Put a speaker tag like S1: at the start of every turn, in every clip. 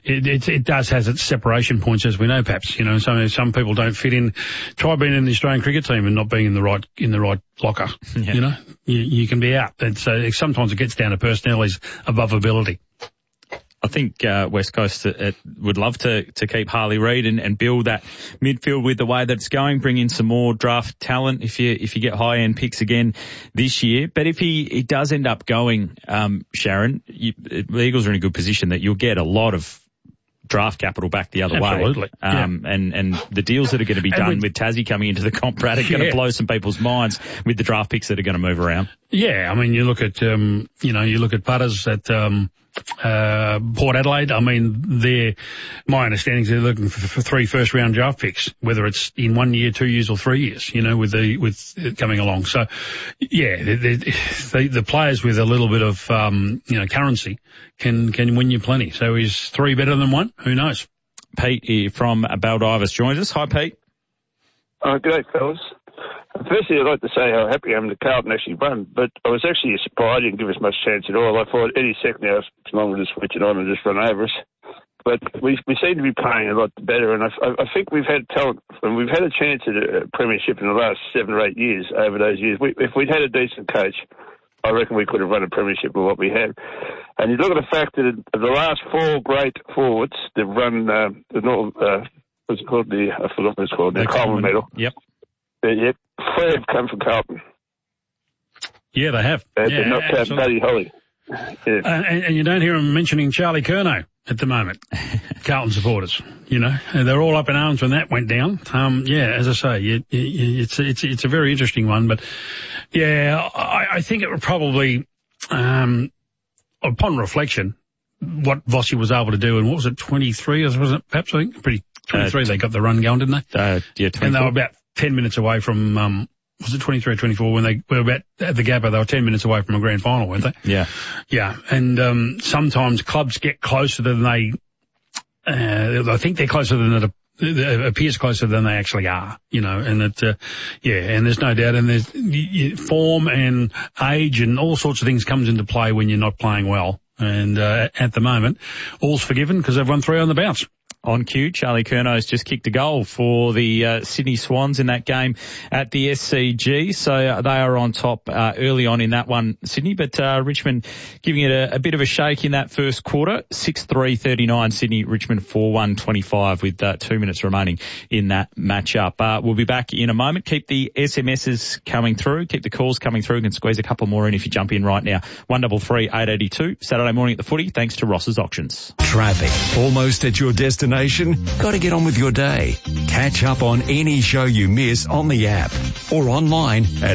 S1: it does has its separation points, as we know, perhaps. You know, some people don't fit in. Try being in the Australian cricket team and not being in the right locker. Yeah. You know, you can be out. And so sometimes it gets down to personalities above ability.
S2: I think West Coast would love to keep Harley Reid and build that midfield with the way that it's going, bring in some more draft talent if you get high-end picks again this year. But if he does end up going, Sharon, the Eagles are in a good position that you'll get a lot of draft capital back the other
S1: way.
S2: And the deals that are going to be done with Tassie coming into the comp, Brad, are going to blow some people's minds with the draft picks that are going to move around. Yeah, I mean, you look at Butters at Port Adelaide. I mean, my understanding is they're looking for 3 first-round draft picks, whether it's in 1 year, 2 years, or 3 years. You know, with it coming along. So, yeah, the players with a little bit of currency can win you plenty. So is 3 better than 1? Who knows? Pete from Baldivis joins us. Hi, Pete.
S3: Good day, fellas. Firstly, I'd like to say how happy I am that Carlton actually won, but I was actually surprised he didn't give us much chance at all. I thought any second now, someone would just switch it on and just run over us. But we seem to be playing a lot better, and I think we've had talent, and we've had a chance at a premiership in the last 7 or 8 years over those years. If we'd had a decent coach, I reckon we could have run a premiership with what we had. And you look at the fact that the last 4 great forwards that run what's it called? I forgot what it's called. The Coleman medal.
S2: Yep.
S3: Yep. 3 have come from Carlton.
S1: Yeah, they have.
S3: They're not counting Buddy Holly. Yeah.
S1: And you don't hear them mentioning Charlie Curnow at the moment. Carlton supporters, you know, they're all up in arms when that went down. As I say, it's a very interesting one, but yeah, I think it would probably, upon reflection, what Vossi was able to do, and what was it, 23, was it perhaps, I think? 23, they got the run going, didn't they?
S2: Yeah, 24.
S1: And they were about 10 minutes away from, was it 23 or 24 when they were about at the Gabba? They were 10 minutes away from a grand final, weren't they?
S2: Yeah.
S1: Yeah. And, sometimes clubs get closer than they, I think they're closer than it appears closer than they actually are, you know, and and there's no doubt, and there's form and age and all sorts of things comes into play when you're not playing well. And, at the moment, all's forgiven because they've won 3 on the bounce.
S2: On cue, Charlie Curnow's just kicked a goal for the Sydney Swans in that game at the SCG. So they are on top early on in that one, Sydney. But Richmond giving it a bit of a shake in that first quarter. 6-3-39 Sydney, Richmond 4-1-25 with 2 minutes remaining in that matchup. We'll be back in a moment. Keep the SMSs coming through. Keep the calls coming through. You can squeeze a couple more in if you jump in right now. 133 882 Saturday morning at the footy. Thanks to Ross's Auctions.
S4: Traffic. Almost at your destination. Got to get on with your day. Catch up on any show you miss on the app or online at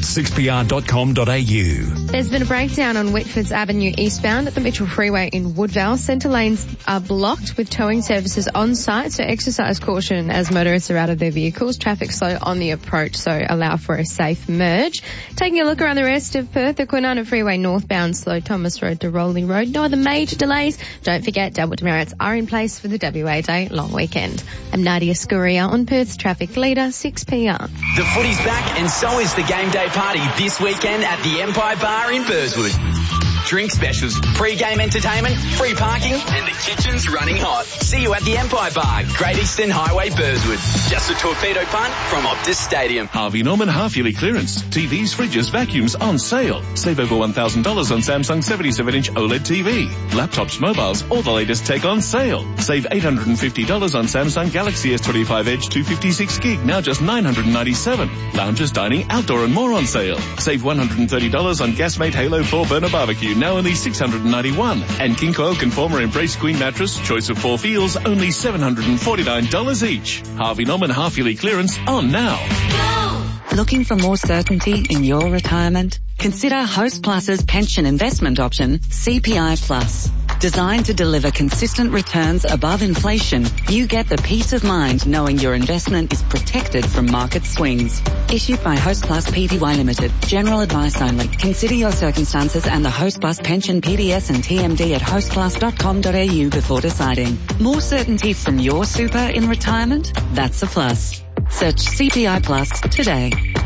S4: 6pr.com.au.
S5: There's been a breakdown on Whitfords Avenue eastbound at the Mitchell Freeway in Woodvale. Centre lanes are blocked with towing services on site, so exercise caution as motorists are out of their vehicles. Traffic slow on the approach, so allow for a safe merge. Taking a look around the rest of Perth, the Kwinana Freeway northbound slow Thomas Road to Rolling Road. No other major delays. Don't forget, double demerits are in place for the WA Day long weekend. I'm Nadia Scuria on Perth's traffic leader, 6PR.
S6: The footy's back and so is the game day party this weekend at the Empire Bar in Burswood. Drink specials, pre-game entertainment, free parking, and the kitchen's running hot. See you at the Empire Bar, Great Eastern Highway, Burswood. Just a torpedo punt from Optus Stadium.
S7: Harvey Norman half-yearly clearance. TVs, fridges, vacuums on sale. Save over $1,000 on Samsung 77-inch OLED TV. Laptops, mobiles, all the latest tech on sale. Save $850 on Samsung Galaxy S25 Edge 256 gig, now just $997. Lounges, dining, outdoor and more on sale. Save $130 on Gasmate Halo 4-burner barbecue, now only $691. And King Coil Conformer Embrace Queen mattress, choice of 4 feels, only $749 each. Harvey Norman half-yearly clearance on now.
S8: Looking for more certainty in your retirement? Consider Host Plus's pension investment option, CPI Plus. Designed to deliver consistent returns above inflation, you get the peace of mind knowing your investment is protected from market swings. Issued by Host Plus Pty Limited. General advice only. Consider your circumstances and the Host Plus pension PDS and TMD at hostplus.com.au before deciding. More certainty from your super in retirement? That's a plus. Search CPI Plus today.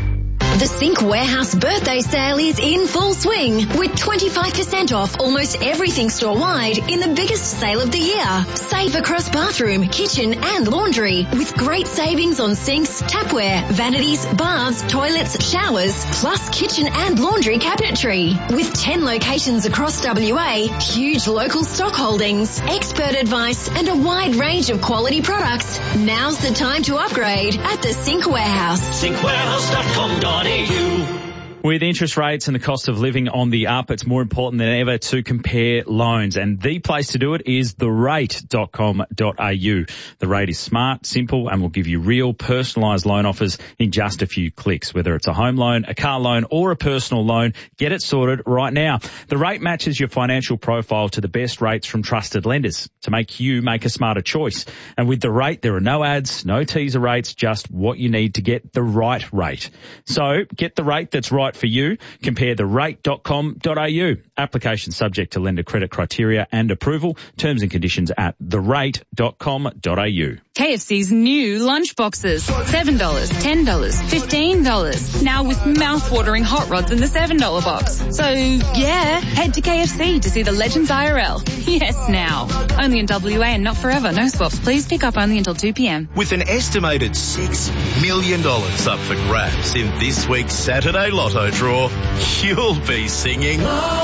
S9: The Sync Warehouse birthday sale is in full swing with 25% off almost everything store-wide in the biggest sale of the year. Save across bathroom, kitchen and laundry with great savings on sinks, tapware, vanities, baths, toilets, showers, plus kitchen and laundry cabinetry. With 10 locations across WA, huge local stock holdings, expert advice and a wide range of quality products. Now's the time to upgrade at the Sync Warehouse.
S10: syncwarehouse.com.au.
S2: With interest rates and the cost of living on the up, it's more important than ever to compare loans. And the place to do it is therate.com.au. The Rate is smart, simple, and will give you real personalised loan offers in just a few clicks. Whether it's a home loan, a car loan, or a personal loan, get it sorted right now. The Rate matches your financial profile to the best rates from trusted lenders to make you make a smarter choice. And with the Rate, there are no ads, no teaser rates, just what you need to get the right rate. So get the rate that's right for you. Compare therate.com.au. Application subject to lender credit criteria and approval. Terms and conditions at therate.com.au.
S11: KFC's new lunch boxes. $7, $10, $15. Now with mouth-watering hot rods in the $7 box. So, yeah, head to KFC to see the Legends IRL. Yes, now. Only in WA and not forever. No swaps. Please pick up only until 2 p.m.
S12: With an estimated $6 million up for grabs in this week's Saturday Lotto draw, you'll be singing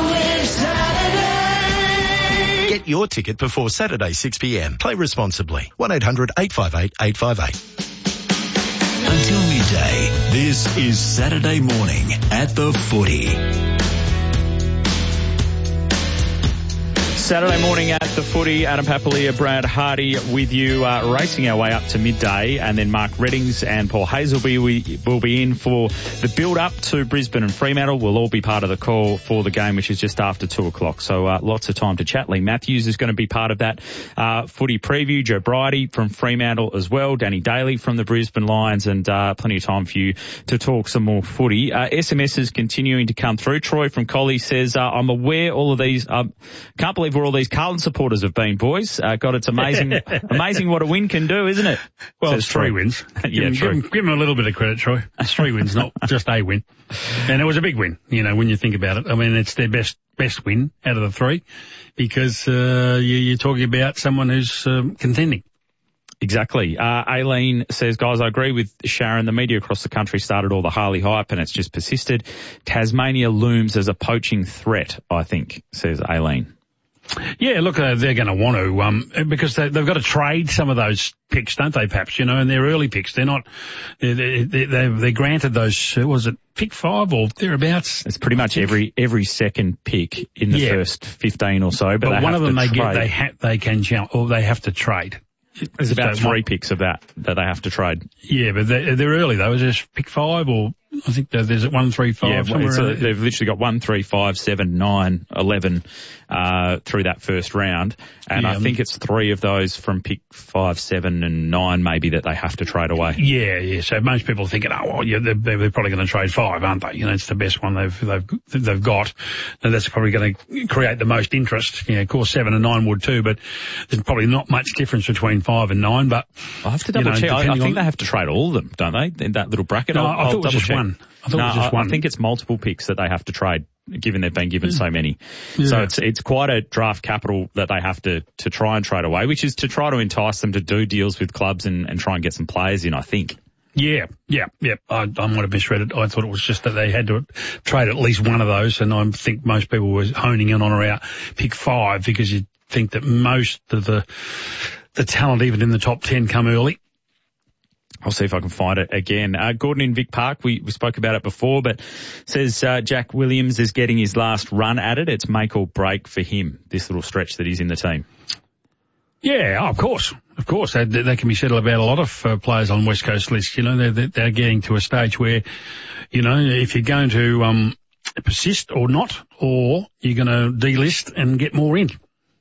S12: Get your ticket before Saturday 6 p.m. Play responsibly. 1-800-858-858.
S4: Until midday, this is Saturday morning at the Footy.
S2: Saturday morning at the Footy. Adam Papalia, Brad Hardy with you, racing our way up to midday, and then Mark Reddings and Paul Hazelby will be in for the build-up to Brisbane and Fremantle. We'll all be part of the call for the game, which is just after 2 o'clock. So lots of time to chat. Lee Matthews is going to be part of that Footy preview. Joe Bridie from Fremantle as well. Danny Daly from the Brisbane Lions, and plenty of time for you to talk some more footy. SMS is continuing to come through. Troy from Collie says, I'm aware all of these, can't believe where all these Carlton supporters have been, boys. God, it's amazing what a win can do, isn't it?
S1: Well, it's 3 wins.
S2: Yeah, true.
S1: Give them a little bit of credit, Troy. It's 3 wins, not just a win. And it was a big win, when you think about it. I mean, it's their best win out of the 3 because you're talking about someone who's contending.
S2: Exactly. Aileen says, guys, I agree with Sharon. The media across the country started all the Harley hype and it's just persisted. Tasmania looms as a poaching threat, I think, says Aileen.
S1: Yeah, look, they're going to want to, because they've got to trade some of those picks, don't they, perhaps, and they're early picks. They're not, they're granted those, was it pick 5 or thereabouts?
S2: It's pretty much every second pick in the first 15 or so, but
S1: one of them they can challenge, or they have to trade.
S2: There's about 3 picks of that they have to trade.
S1: Yeah, but they're early though. Is it pick 5 or I think there's 1, 3, 5.
S2: Yeah, so they've literally got 1, 3, 5, 7, 9, 11 through that first round, and I think it's 3 of those from pick 5, 7, and 9 maybe that they have to trade away.
S1: Yeah. So most people are thinking, they're probably going to trade 5, aren't they? It's the best one they've got, and that's probably going to create the most interest. Yeah, of course 7 and 9 would too, but there's probably not much difference between 5 and 9. But
S2: I have to double check. I think they have to trade all of them, don't they? In that little bracket.
S1: No, I thought it was just one.
S2: I think it's multiple picks that they have to trade, given they've been given so many. Yeah. So it's quite a draft capital that they have to try and trade away, which is to try to entice them to do deals with clubs and try and get some players in, I think.
S1: Yeah. I might have misread it. I thought it was just that they had to trade at least one of those, and I think most people were honing in on around pick 5 because you think that most of the talent, even in the top 10, come early.
S2: I'll see if I can find it again. Gordon in Vic Park, we spoke about it before, but says Jack Williams is getting his last run at it. It's make or break for him, this little stretch that he's in the team.
S1: Yeah, of course. That can be said about a lot of players on West Coast lists. They're getting to a stage where, if you're going to persist or not, or you're going to delist and get more in.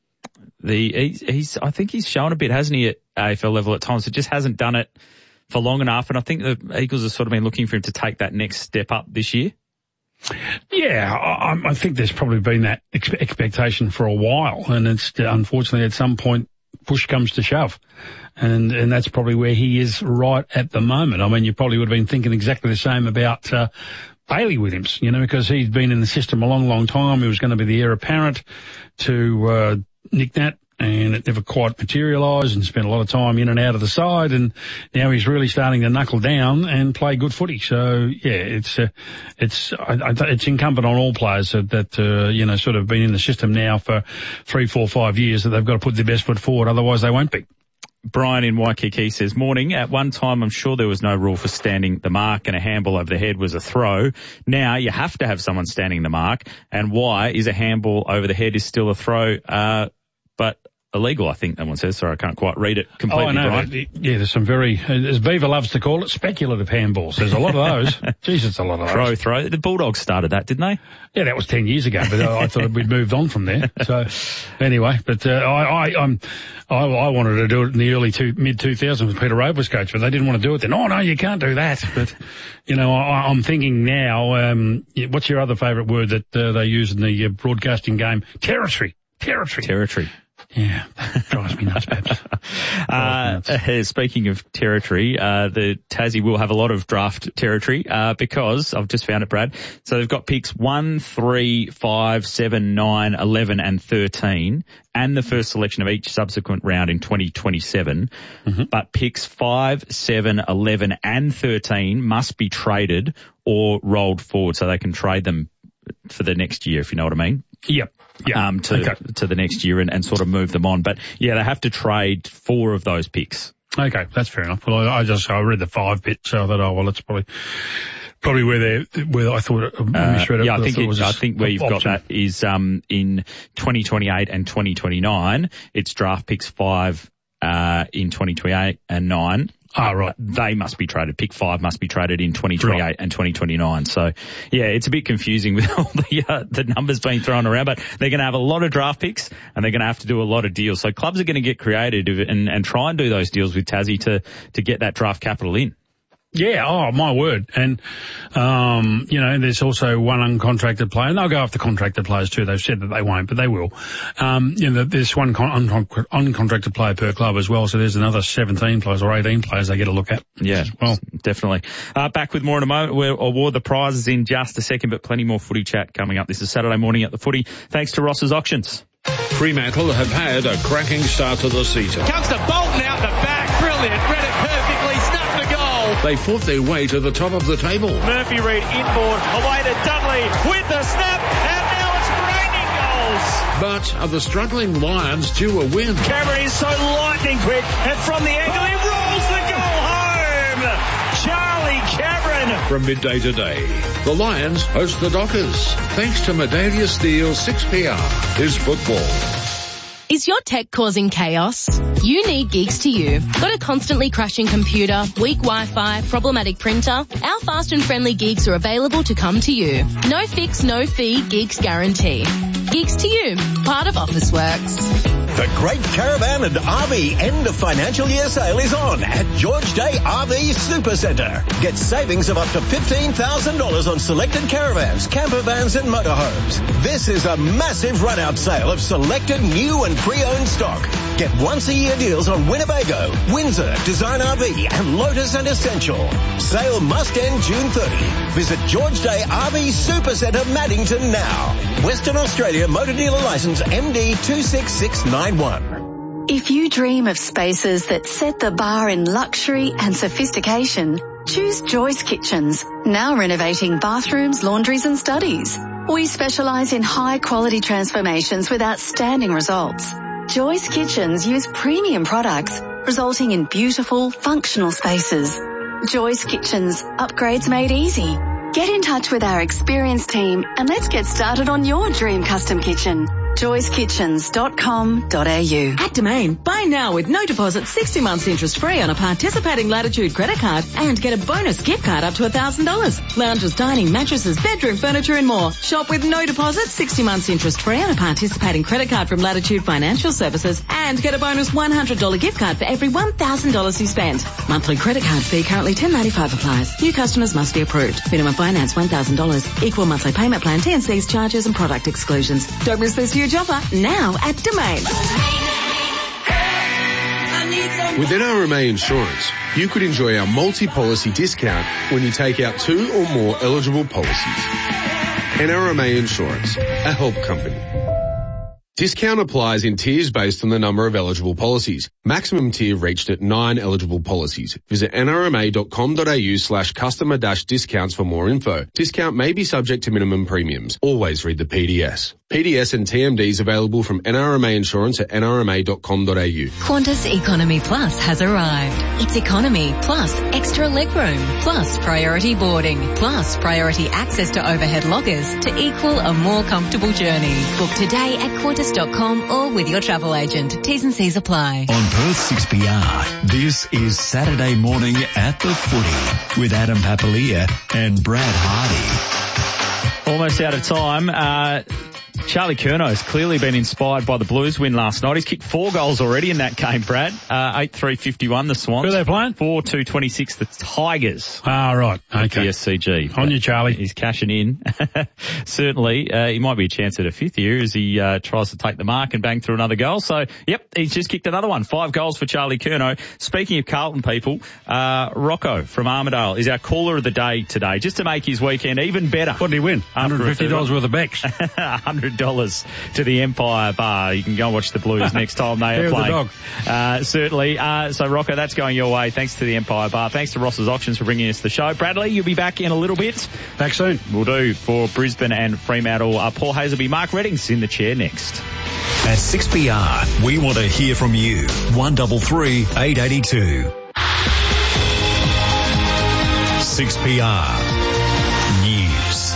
S2: I think he's shown a bit, hasn't he, at AFL level at times. It just hasn't done it for long enough, and I think the Eagles have sort of been looking for him to take that next step up this year.
S1: Yeah, I think there's probably been that expectation for a while, and it's unfortunately at some point push comes to shove. And that's probably where he is right at the moment. I mean, you probably would have been thinking exactly the same about Bailey Williams, because he's been in the system a long, long time. He was going to be the heir apparent to Nick Nat, and it never quite materialised, and spent a lot of time in and out of the side, and now he's really starting to knuckle down and play good footy. So yeah, it's incumbent on all players that sort of been in the system now for 3, 4, 5 years that they've got to put their best foot forward, otherwise they won't be.
S2: Brian in Waikiki says, morning. At one time, I'm sure there was no rule for standing the mark and a handball over the head was a throw. Now you have to have someone standing the mark. And why is a handball over the head is still a throw, but illegal, I think that one says. Sorry, I can't quite read it completely, Brian.
S1: Yeah, there's some very, as Beaver loves to call it, speculative handballs. There's a lot of those. Jeez, it's a lot of those.
S2: Throw. The Bulldogs started that, didn't they?
S1: Yeah, that was 10 years ago, but I thought we'd moved on from there. So anyway, but I wanted to do it in the early mid-2000s when Peter Rowe was coach, but they didn't want to do it then. Oh, no, you can't do that. But, I'm thinking now, what's your other favourite word that they use in the broadcasting game? Territory. Yeah, that drives me nuts, Babs.
S2: Speaking of territory, the Tassie will have a lot of draft territory because I've just found it, Brad. So they've got picks 1, 3, 5, 7, 9, 11 and 13 and the first selection of each subsequent round in 2027. Mm-hmm. But picks 5, 7, 11 and 13 must be traded or rolled forward so they can trade them for the next year, if you know what I mean.
S1: Yep. Yeah.
S2: To the next year and sort of move them on. But yeah, they have to trade 4 of those picks.
S1: Okay, that's fair enough. Well, I read the 5 bit, so I thought, it's probably where I thought I misread it.
S2: Yeah, I think where you've got that is in 2028 and 2029. It's draft picks 5 in 2028 and 9.
S1: Ah, right.
S2: They must be traded. Pick 5 must be traded in 2028 and 2029. So, yeah, it's a bit confusing with all the numbers being thrown around, but they're going to have a lot of draft picks and they're going to have to do a lot of deals. So clubs are going to get creative and try and do those deals with Tassie to get that draft capital in.
S1: Yeah, oh, my word. And, there's also one uncontracted player, and they'll go after contracted players too. They've said that they won't, but they will. There's one uncontracted player per club as well, so there's another 17 players or 18 players they get a look at.
S2: Yeah, well, definitely. Back with more in a moment. We'll award the prizes in just a second, but plenty more footy chat coming up. This is Saturday morning at the footy, thanks to Ross's Auctions.
S13: Fremantle have had a cracking start to the season.
S14: Comes to Bolton out the back. Brilliant. Read it perfectly. Snuffed the goal.
S13: They fought their way to the top of the table.
S14: Murphy Reid inboard. Away to Dudley with the snap. And now it's raining goals.
S13: But are the struggling Lions due a win?
S14: Cameron is so lightning quick. And from the angle, he rolls the goal home. Charlie Cameron.
S13: From midday today, the Lions host the Dockers. Thanks to Medallia Steel 6PR is football.
S15: Is your tech causing chaos? You need Geeks to You. Got a constantly crashing computer, weak Wi-Fi, problematic printer? Our fast and friendly Geeks are available to come to you. No fix, no fee, Geeks guarantee. Geeks to You, part of Officeworks.
S16: The Great Caravan and RV end of financial year sale is on at George Day RV Supercentre. Get savings of up to $15,000 on selected caravans, camper vans and motorhomes. This is a massive run-out sale of selected new and pre-owned stock. Get once-a-year deals on Winnebago, Windsor, Design RV and Lotus and Essential. Sale must end June 30. Visit George Day RV Supercentre Maddington now. Western Australia Motor Dealer Licence MD 26691.
S17: If you dream of spaces that set the bar in luxury and sophistication, choose Joyce Kitchens, now renovating bathrooms, laundries and studies. We specialise in high-quality transformations with outstanding results. Joyce Kitchens use premium products, resulting in beautiful, functional spaces. Joyce Kitchens, upgrades made easy. Get in touch with our experienced team and let's get started on your dream custom kitchen. joycekitchens.com.au.
S18: At Domain, buy now with no deposit, 60 months interest free on a participating Latitude credit card and get a bonus gift card up to $1,000. Lounges, dining, mattresses, bedroom furniture and more. Shop with no deposit, 60 months interest free on a participating credit card from Latitude Financial Services and get a bonus $100 gift card for every $1,000 you spend. Monthly credit card fee currently $10.95 applies. New customers must be approved. Minimum finance $1,000. Equal monthly payment plan, T&Cs, charges and product exclusions. Don't miss this huge offer now at Domain.
S13: With NRMA Insurance, you could enjoy our multi-policy discount when you take out 2 or more eligible policies. NRMA Insurance, a help company. Discount applies in tiers based on the number of eligible policies. Maximum tier reached at 9 eligible policies. Visit nrma.com.au/customer-discounts for more info. Discount may be subject to minimum premiums. Always read the PDS. PDS and TMDs available from NRMA Insurance at nrma.com.au.
S8: Qantas Economy Plus has arrived. It's economy plus extra legroom plus priority boarding plus priority access to overhead lockers to equal a more comfortable journey. Book today at Qantas.com or with your travel agent. T's and C's apply.
S4: On Perth 6PR, this is Saturday Morning at the Footy with Adam Papalia and Brad Hardy.
S2: Almost out of time. Charlie Curnow has clearly been inspired by the Blues win last night. He's kicked 4 goals already in that game, Brad. 8-3-51, the Swans.
S1: Who are they playing?
S2: 4-2-26, the Tigers.
S1: Ah, right. Okay.
S2: The SCG.
S1: On you, Charlie.
S2: He's cashing in. Certainly, he might be a chance at a 5th year as he tries to take the mark and bang through another goal. So, yep, he's just kicked another one. 5 goals for Charlie Curnow. Speaking of Carlton people, Rocco from Armidale is our caller of the day today, just to make his weekend even better.
S1: What did he win? $150 worth of backs.
S2: $100 to the Empire Bar. You can go and watch the Blues next time they are playing. Certainly. So, Rocco, that's going your way. Thanks to the Empire Bar. Thanks to Ross's Auctions for bringing us the show. Bradley, you'll be back in a little bit.
S1: Back soon.
S2: We'll do for Brisbane and Fremantle. Paul Hazelby, Mark Redding's in the chair next.
S4: At 6PR, we want to hear from you. 133 882. 6PR News.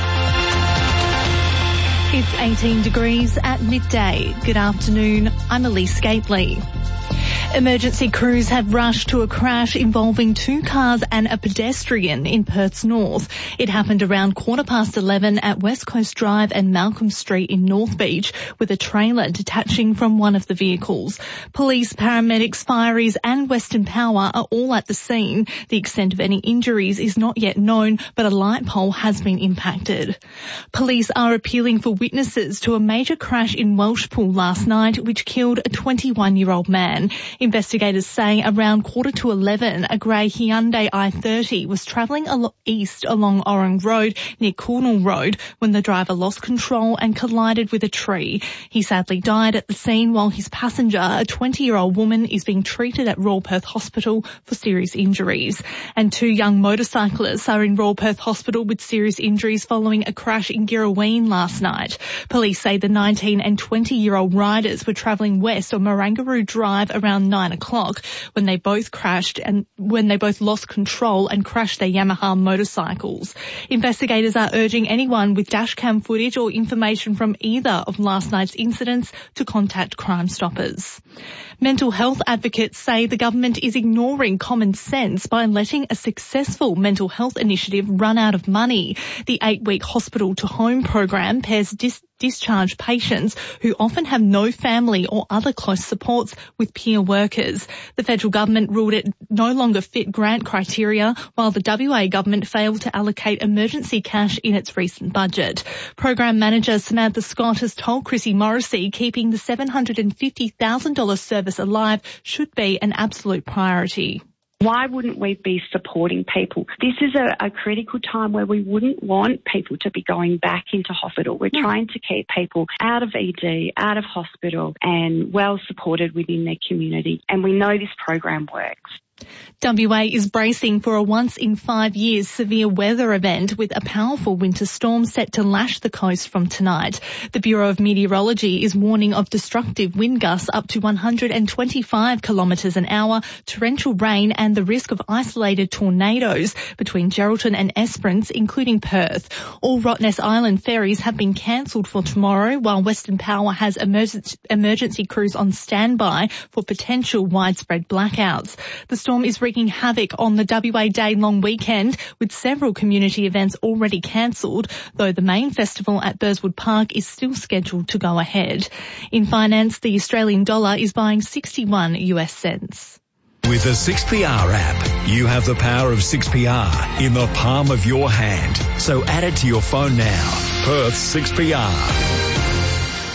S19: It's 18 degrees at midday. Good afternoon. I'm Elise Gately. Emergency crews have rushed to a crash involving 2 cars and a pedestrian in Perth's north. It happened around 11:15 at West Coast Drive and Malcolm Street in North Beach, with a trailer detaching from one of the vehicles. Police, paramedics, fireys and Western Power are all at the scene. The extent of any injuries is not yet known, but a light pole has been impacted. Police are appealing for witnesses to a major crash in Welshpool last night, which killed a 21-year-old man. Investigators say around 11:15, a grey Hyundai i30 was travelling east along Orang Road near Cornwall Road when the driver lost control and collided with a tree. He sadly died at the scene while his passenger, a 20-year-old woman, is being treated at Royal Perth Hospital for serious injuries. And 2 young motorcyclists are in Royal Perth Hospital with serious injuries following a crash in Girraween last night. Police say the 19 and 20-year-old riders were travelling west on Marangaroo Drive around 9 o'clock when they both lost control and crashed their Yamaha motorcycles. Investigators are urging anyone with dashcam footage or information from either of last night's incidents to contact Crime Stoppers. Mental health advocates say the government is ignoring common sense by letting a successful mental health initiative run out of money. The 8-week hospital to home program pairs discharged patients who often have no family or other close supports with peer workers. The federal government ruled it no longer fit grant criteria, while the WA government failed to allocate emergency cash in its recent budget. Program manager Samantha Scott has told Chrissy Morrissey keeping the $750,000 service alive should be an absolute priority.
S20: Why wouldn't we be supporting people? This is a critical time where we wouldn't want people to be going back into hospital. We're trying to keep people out of ED, out of hospital and well supported within their community. And we know this program works.
S19: WA is bracing for a once-in-5 years severe weather event with a powerful winter storm set to lash the coast from tonight. The Bureau of Meteorology is warning of destructive wind gusts up to 125 kilometres an hour, torrential rain and the risk of isolated tornadoes between Geraldton and Esperance, including Perth. All Rottnest Island ferries have been cancelled for tomorrow, while Western Power has emergency crews on standby for potential widespread blackouts. The storm is wreaking havoc on the WA Day long weekend, with several community events already cancelled, though the main festival at Burswood Park is still scheduled to go ahead. In finance, the Australian dollar is buying 61 US cents.
S4: With the 6PR app, you have the power of 6PR in the palm of your hand. So add it to your phone now. Perth 6PR.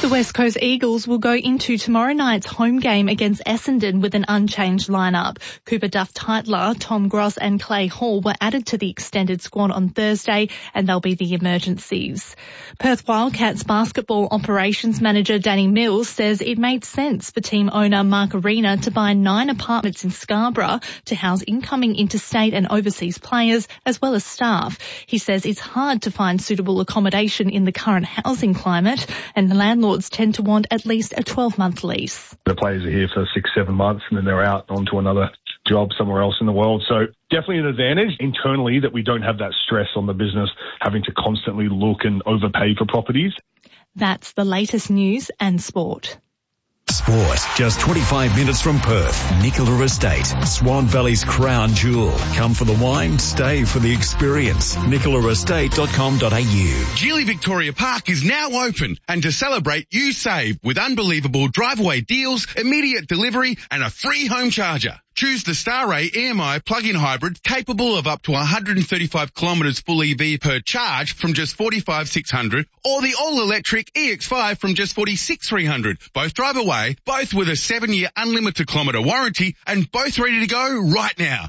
S19: The West Coast Eagles will go into tomorrow night's home game against Essendon with an unchanged lineup. Cooper Duff-Tytler, Tom Gross and Clay Hall were added to the extended squad on Thursday, and they'll be the emergencies. Perth Wildcats basketball operations manager Danny Mills says it made sense for team owner Mark Arena to buy 9 apartments in Scarborough to house incoming interstate and overseas players as well as staff. He says it's hard to find suitable accommodation in the current housing climate, and the landlords tend to want at least a 12-month lease.
S21: The players are here for 6-7 months and then they're out onto another job somewhere else in the world. So definitely an advantage internally that we don't have that stress on the business having to constantly look and overpay for properties.
S19: That's the latest news and sport.
S4: Sport, just 25 minutes from Perth. Nicola Estate, Swan Valley's crown jewel. Come for the wine, stay for the experience. nicolaestate.com.au.
S22: Geely Victoria Park is now open, and to celebrate, you save with unbelievable drive-away deals, immediate delivery and a free home charger. Choose the Starray EMI plug-in hybrid capable of up to 135 kilometres full EV per charge from just $45,600, or the all-electric EX5 from just $46,300. Both drive away, both with a 7-year unlimited kilometre warranty, and both ready to go right now.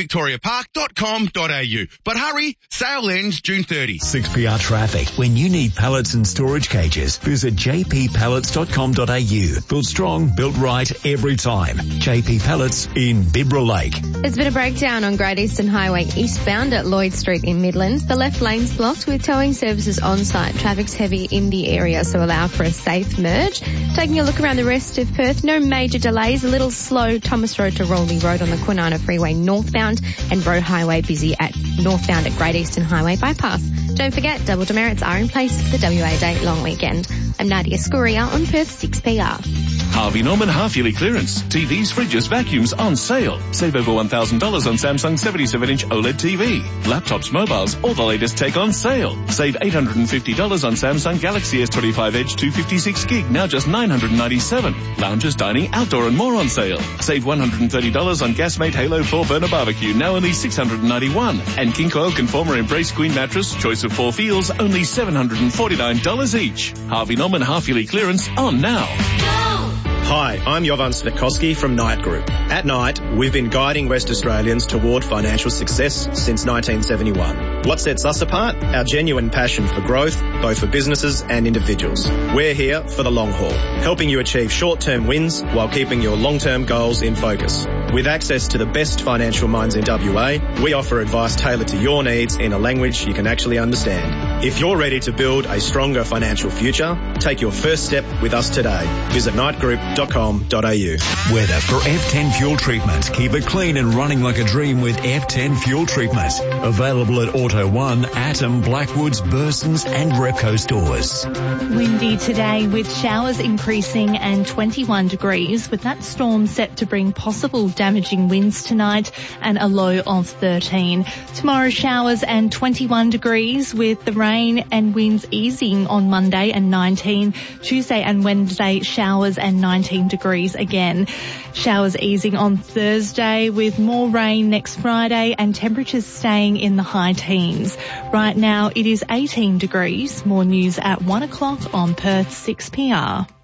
S22: GeelyVictoriaPark.com.au. But hurry, sale ends June 30.
S4: 6PR traffic. When you need pallets and storage cages, visit jppallets.com.au. Built strong, built right every time. JP Pallets in Bibra Lake.
S5: There's been a breakdown on Great Eastern Highway eastbound at Lloyd Street in Midland. The left lane's blocked with towing services on site. Traffic's heavy in the area, so allow for a safe merge. Taking a look around the rest of Perth, no major delays. A little slow Thomas Road to Rowley Road on the Kwinana Freeway northbound, and Road Highway busy at northbound at Great Eastern Highway bypass. Don't forget, double demerits are in place for the WA Day long weekend. I'm Nadia Scuria on Perth 6PR.
S7: Harvey Norman half-yearly clearance. TVs, fridges, vacuums on sale. Save over $1,000 on Samsung 77-inch OLED TV. Laptops, mobiles, all the latest tech on sale. Save $850 on Samsung Galaxy S25 Edge 256 gig, now just $997. Lounges, dining, outdoor and more on sale. Save $130 on Gasmate Halo 4-burner barbecue, now only $691. And King Coil Conformer Embrace Queen mattress, choice of 4 feels, only $749 each. Harvey Norman half-yearly clearance on now.
S23: Hi, I'm Jovan Svetkoski from Knight Group. At Knight, we've been guiding West Australians toward financial success since 1971. What sets us apart? Our genuine passion for growth, both for businesses and individuals. We're here for the long haul, helping you achieve short-term wins while keeping your long-term goals in focus. With access to the best financial minds in WA, we offer advice tailored to your needs in a language you can actually understand. If you're ready to build a stronger financial future, take your first step with us today. Visit knightgroup.com.au.
S4: Weather for F10 Fuel Treatment. Keep it clean and running like a dream with F10 Fuel Treatment. Available at Auto One, Atom, Blackwoods, Bursons and Repco stores.
S19: Windy today with showers increasing and 21 degrees, with that storm set to bring possible damaging winds tonight and a low of 13. Tomorrow showers and 21 degrees with the rain and winds easing on Monday and 19. Tuesday and Wednesday showers and 19 degrees again. Showers easing on Thursday with more rain next Friday and temperatures staying in the high teens. Right now it is 18 degrees. More news at 1 o'clock on Perth 6PR.